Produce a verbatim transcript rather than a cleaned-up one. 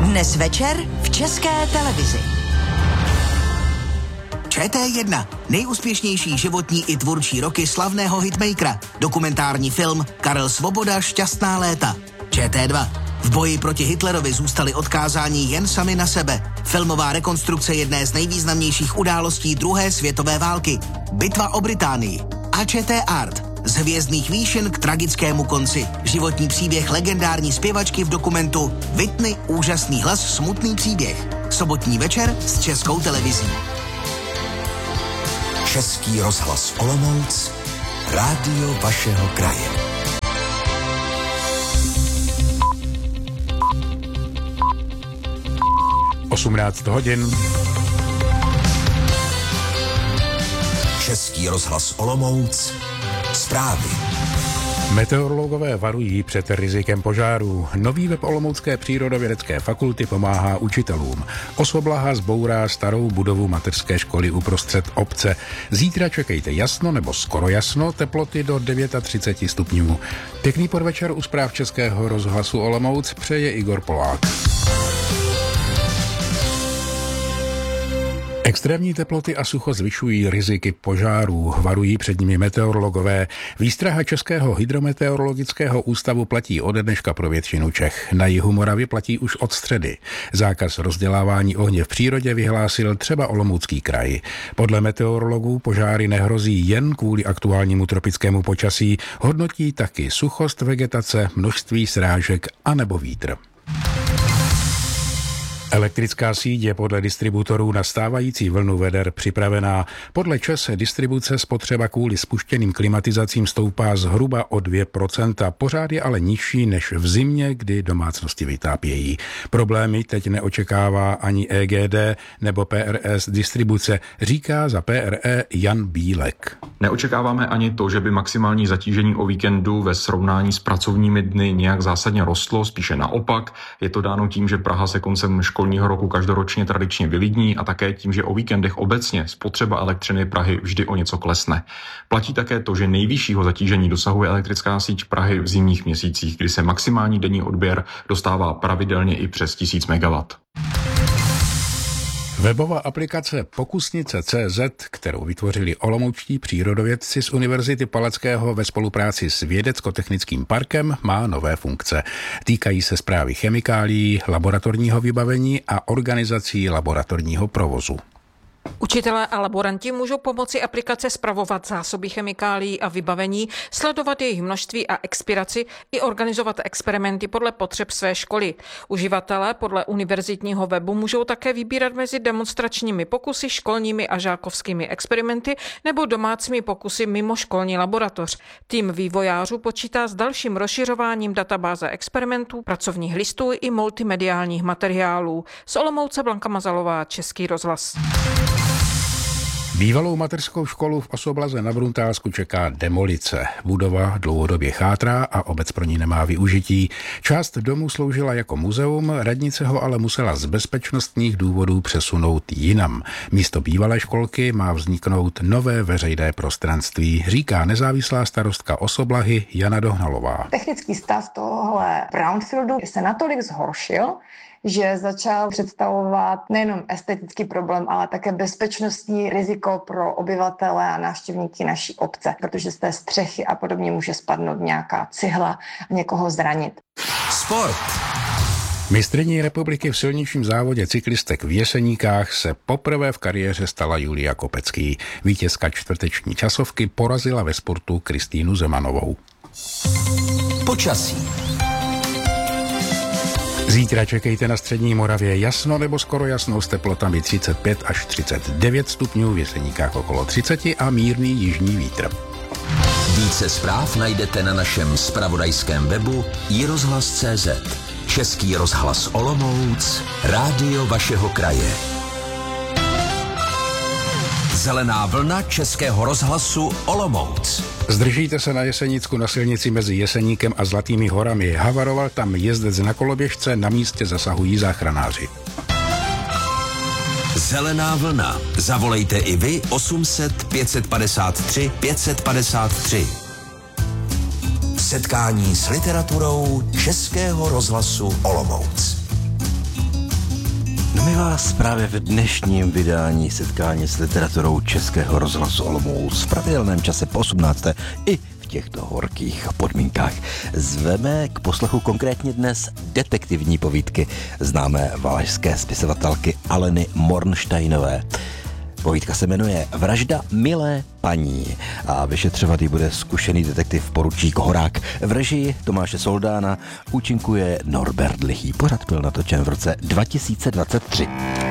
Dnes večer v České televizi. Č T jedna. Nejúspěšnější životní i tvůrčí roky slavného hitmakera. Dokumentární film Karel Svoboda Šťastná léta. Č T dva. V boji proti Hitlerovi zůstali odkázáni jen sami na sebe. Filmová rekonstrukce jedné z nejvýznamnějších událostí druhé světové války. Bitva o Británii. A Č T Art. Z hvězdných výšin k tragickému konci. Životní příběh legendární zpěvačky v dokumentu Whitney, úžasný hlas, smutný příběh. Sobotní večer s Českou televizí. Český rozhlas Olomouc, rádio vašeho kraje. osmnáct hodin. Český rozhlas Olomouc, zprávy. Meteorologové varují před rizikem požárů. Nový web Olomoucké přírodovědecké fakulty pomáhá učitelům. Osoblaha zbourá starou budovu mateřské školy uprostřed obce. Zítra čekejte jasno nebo skoro jasno, teploty do třicet devět stupňů. Pěkný podvečer u zpráv Českého rozhlasu Olomouc přeje Igor Polák. Extrémní teploty a sucho zvyšují riziky požárů, varují před nimi meteorologové. Výstraha Českého hydrometeorologického ústavu platí ode dneška pro většinu Čech. Na jihu Moravy platí už od středy. Zákaz rozdělávání ohně v přírodě vyhlásil třeba Olomoucký kraj. Podle meteorologů požáry nehrozí jen kvůli aktuálnímu tropickému počasí, hodnotí taky suchost vegetace, množství srážek anebo vítr. Elektrická síť je podle distributorů na stávající vlnu veder připravená. Podle ČEZ distribuce spotřeba kvůli spuštěným klimatizacím stoupá zhruba o dvě procenta. Pořád je ale nižší než v zimě, kdy domácnosti vytápějí. Problémy teď neočekává ani E G D nebo P R S distribuce, říká za P R E Jan Bílek. Neočekáváme ani to, že by maximální zatížení o víkendu ve srovnání s pracovními dny nějak zásadně rostlo, spíše naopak. Je to dáno tím, že Praha se koncem školního roku každoročně tradičně vylidní a také tím, že o víkendech obecně spotřeba elektřiny Prahy vždy o něco klesne. Platí také to, že nejvyššího zatížení dosahuje elektrická síť Prahy v zimních měsících, kdy se maximální denní odběr dostává pravidelně i přes tisíc megawattů. Webová aplikace Pokusnice tečka cé zet, kterou vytvořili olomoučtí přírodovědci z Univerzity Palackého ve spolupráci s Vědecko-technickým parkem, má nové funkce. Týkají se správy chemikálií, laboratorního vybavení a organizací laboratorního provozu. Učitelé a laboranti můžou pomocí aplikace spravovat zásoby chemikálií a vybavení, sledovat jejich množství a expiraci i organizovat experimenty podle potřeb své školy. Uživatelé podle univerzitního webu můžou také vybírat mezi demonstračními pokusy, školními a žákovskými experimenty nebo domácími pokusy mimo školní laboratoř. Tým vývojářů počítá s dalším rozšiřováním databáze experimentů, pracovních listů i multimediálních materiálů. Z Olomouce Blanka Mazalová, Český rozhlas. Bývalou mateřskou školu v Osoblaze na Bruntálsku čeká demolice. Budova dlouhodobě chátrá a obec pro ní nemá využití. Část domu sloužila jako muzeum, radnice ho ale musela z bezpečnostních důvodů přesunout jinam. Místo bývalé školky má vzniknout nové veřejné prostranství, říká nezávislá starostka Osoblahy Jana Dohnalová. Technický stav tohohle brownfieldu se natolik zhoršil, že začal představovat nejenom estetický problém, ale také bezpečnostní riziko pro obyvatele a návštěvníky naší obce, protože z té střechy a podobně může spadnout nějaká cihla a někoho zranit. Sport. Mistryní republiky v silničním závodě cyklistek v Jeseníkách se poprvé v kariéře stala Julia Kopecký. Vítězka čtvrteční časovky porazila ve spurtu Kristýnu Zemanovou. Počasí. Zítra čekejte na střední Moravě jasno nebo skoro jasno s teplotami třicet pět až třicet devět stupňů, v Jeseníkách okolo třicet a mírný jižní vítr. Více zpráv najdete na našem zpravodajském webu i rozhlas tečka cé zet. Český rozhlas Olomouc, rádio vašeho kraje. Zelená vlna Českého rozhlasu Olomouc. Zdržíte se na Jesenicku na silnici mezi Jeseníkem a Zlatými horami. Havaroval tam jezdec na koloběžce, na místě zasahují záchranáři. Zelená vlna. Zavolejte i vy osm set pět padesát tři pět padesát tři. Setkání s literaturou Českého rozhlasu Olomouc. my vás právě v dnešním vydání setkání s literaturou Českého rozhlasu Olomouc v pravidelném čase po osmnácté i v těchto horkých podmínkách zveme k poslechu konkrétně dnes detektivní povídky známé valašské spisovatelky Aleny Mornsteinové. Povídka se jmenuje Vražda milé paní a vyšetřovat ji bude zkušený detektiv poručík Horák. V režii Tomáše Soldána účinkuje Norbert Lichý. Pořad byl natočen v roce dva tisíce dvacet tři.